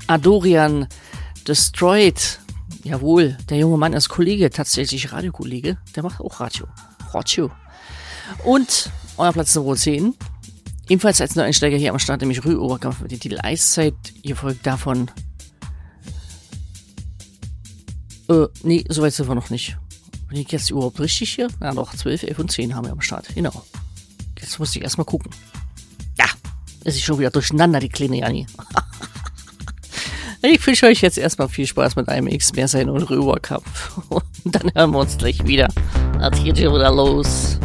Adorian Destroyed. Jawohl, der junge Mann ist Kollege, tatsächlich Radiokollege. Der macht auch Radio. Und euer Platz Nummer 10. Ebenfalls als Neueinsteiger hier am Start, nämlich Rühoberkampf mit dem Titel Eiszeit. Ihr folgt davon. Nee, soweit sind wir noch nicht. Bin ich jetzt überhaupt richtig hier? Na doch, 12, 11 und 10 haben wir am Start. Genau. Jetzt muss ich erstmal gucken. Ja, ist schon wieder durcheinander, die kleine Janni. Ich wünsche euch jetzt erstmal viel Spaß mit einem X mehr sein und Rüberkampf. Und dann hören wir uns gleich wieder. Jetzt geht schon wieder los.